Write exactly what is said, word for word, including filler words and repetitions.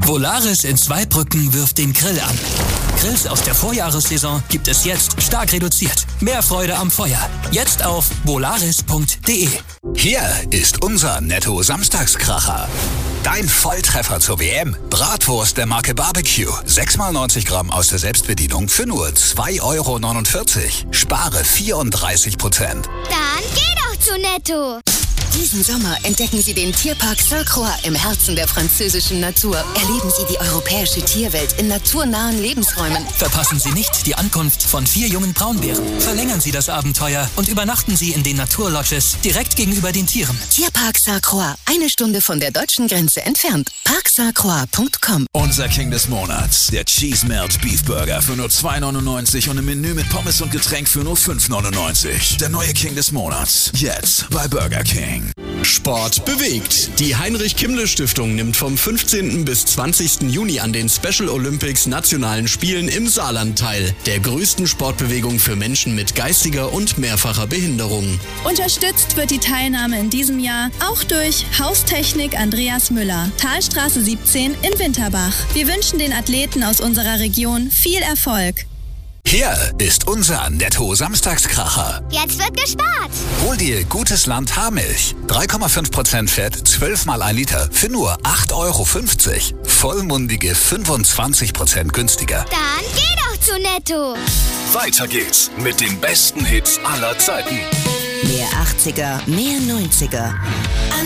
Volaris in Zweibrücken wirft den Grill an. Grills aus der Vorjahressaison gibt es jetzt stark reduziert. Mehr Freude am Feuer. Jetzt auf volaris punkt de. Hier ist unser Netto-Samstagskracher. Dein Volltreffer zur W M. Bratwurst der Marke Barbecue. sechs mal neunzig Gramm aus der Selbstbedienung für nur zwei Euro neunundvierzig. Spare vierunddreißig Prozent. Dann geh doch zu Netto. Diesen Sommer entdecken Sie den Tierpark Sainte-Croix im Herzen der französischen Natur. Erleben Sie die europäische Tierwelt in naturnahen Lebensräumen. Verpassen Sie nicht die Ankunft von vier jungen Braunbären. Verlängern Sie das Abenteuer und übernachten Sie in den Naturlodges direkt gegenüber den Tieren. Tierpark Sainte-Croix, eine Stunde von der deutschen Grenze entfernt. park sainte croix punkt com. Unser King des Monats, der Cheese Melt Beef Burger für nur zwei neunundneunzig und im Menü mit Pommes und Getränk für nur fünf neunundneunzig. Der neue King des Monats, jetzt bei Burger King. Sport bewegt. Die Heinrich-Kimmle-Stiftung nimmt vom fünfzehnten bis zwanzigsten Juni an den Special Olympics Nationalen Spielen im Saarland teil, der größten Sportbewegung für Menschen mit geistiger und mehrfacher Behinderung. Unterstützt wird die Teilnahme in diesem Jahr auch durch Haustechnik Andreas Müller, Talstraße siebzehn in Winterbach. Wir wünschen den Athleten aus unserer Region viel Erfolg. Hier ist unser Netto-Samstagskracher. Jetzt wird gespart. Hol dir Gutes Land Haarmilch. drei Komma fünf Prozent Fett, zwölf mal ein Liter für nur acht Euro fünfzig. Vollmundige fünfundzwanzig Prozent günstiger. Dann geh doch zu Netto. Weiter geht's mit den besten Hits aller Zeiten. Mehr achtziger, mehr neunziger.